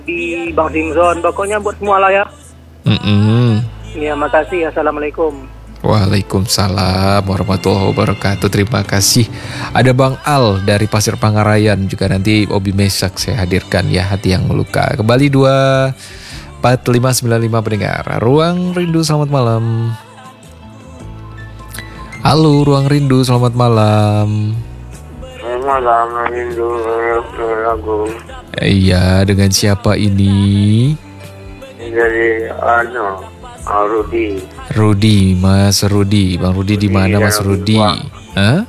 di Bang Simson, pokoknya buat semua lah ya. Ya, makasih. Assalamualaikum. Waalaikumsalam warahmatullahi wabarakatuh. Terima kasih. Ada Bang Al dari Pasir Pangarayan juga, nanti Obi Mesak saya hadirkan ya, hati yang meluka. Kembali 24595 pendengar Ruang Rindu, selamat malam. Halo Ruang Rindu, selamat malam. Malam Rindu lagu. Iya, dengan siapa ini? Dari Rudi, Mas Rudi. Bang Rudi di mana Mas Rudi? Hah?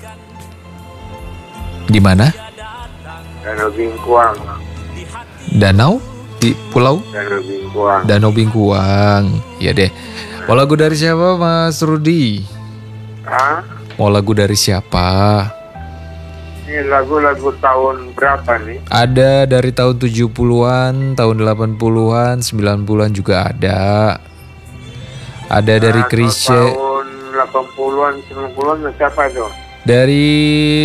Di mana? Danau Bingkuang. Danau di pulau? Danau Bingkuang. Iya deh. Mau lagu dari siapa Mas Rudi? Hah? Mau lagu dari siapa? Ini lagu-lagu tahun berapa nih? Ada dari tahun 70-an, tahun 80-an, 90-an juga ada. Ada dari Chrisye. Tahun 80-an, 90-an siapa itu? Dari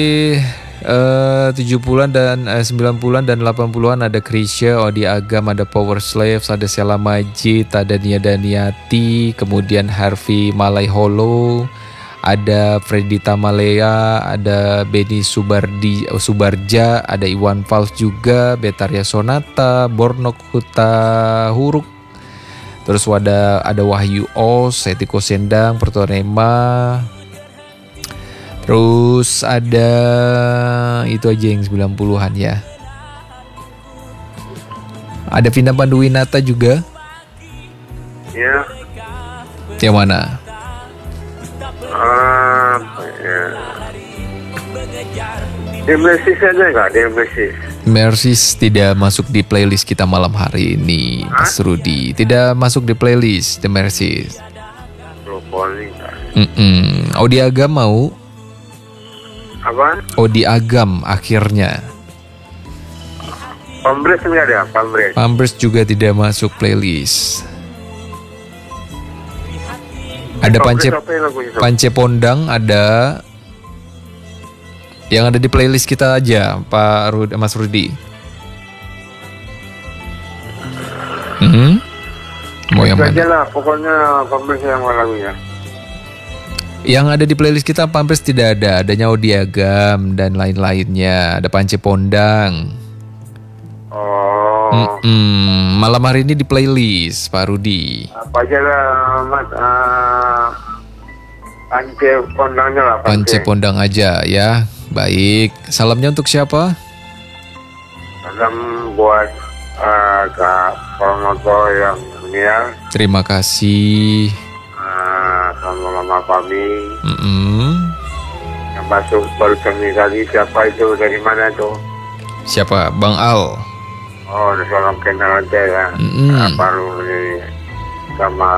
70-an dan 90-an dan 80-an ada Chrisye, Odi Agam, ada Power Slaves, ada Sheila Majid, ada Nia Daniati, kemudian Harvey Malaiholo, ada Freddy Tamalea, ada Benny Subarja, ada Iwan Fals juga, Betaria Sonata, Bornok Huta Huruk. Terus ada Wahyu Os, Etiko Sendang, Pertonema. Terus ada itu aja yang 90-an ya. Ada Vina Panduwinata juga. Ya. Yang mana? Demesis aja nggak? Mercies tidak masuk di playlist kita malam hari ini, Mas Rudi. Tidak masuk di playlist The Mercies. Odi Agam mau? Apa? Odi Agam akhirnya. Pambres nggak ada? Pambres juga tidak masuk playlist. Ada Pance Pondang ada. Yang ada di playlist kita aja, Mas Rudi. Mau yang mana? Aja lah, pokoknya Pambres yang mau lagunya. Yang ada di playlist kita Pambres tidak ada, adanya Odi Agam dan lain-lainnya. Ada Pance Pondang. Malam hari ini di playlist Pak Rudi. Apa aja lah, Mas. Pance Pondangnya lah. Pance Pondang aja ya. Baik, salamnya untuk siapa? Salam buat Kak Promoto yang meninggal. Terima kasih. Sama Mama Fami. Yang masuk baru tadi siapa itu, dari mana itu? Siapa? Bang Al. Oh, salam kenal aja ya. Baru ini sama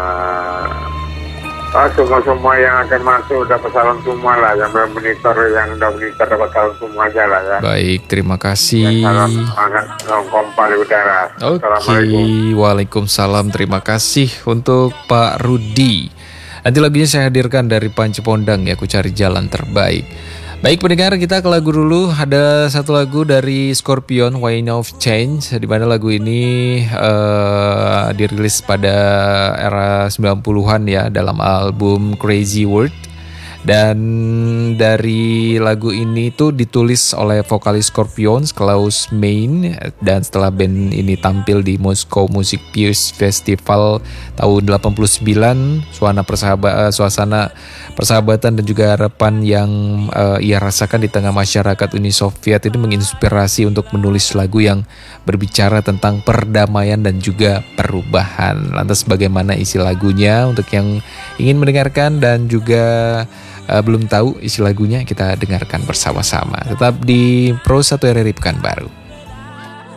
semua yang akan masuk dapat salam semua lah. Yang udah monitor dapat salam semua aja lah ya. Baik, terima kasih. Salam semangat, salam kompak di udara. Oke, waalaikumsalam. Terima kasih untuk Pak Rudi. Nanti lagunya saya hadirkan dari Pance Pondang ya, Aku Cari Jalan Terbaik. Baik pendengar, kita ke lagu dulu. Ada satu lagu dari Scorpion, Wind of Change, di mana lagu ini dirilis pada era 90-an ya, dalam album Crazy World. Dan dari lagu ini tuh ditulis oleh vokalis Scorpions, Klaus Meine. Dan setelah band ini tampil di Moscow Music Peers Festival tahun 89, suasana persahabatan dan juga harapan yang ia rasakan di tengah masyarakat Uni Soviet ini menginspirasi untuk menulis lagu yang berbicara tentang perdamaian dan juga perubahan. Lantas bagaimana isi lagunya? Untuk yang ingin mendengarkan dan juga belum tahu isi lagunya, kita dengarkan bersama-sama. Tetap di Pro 1 RRI Pekanbaru.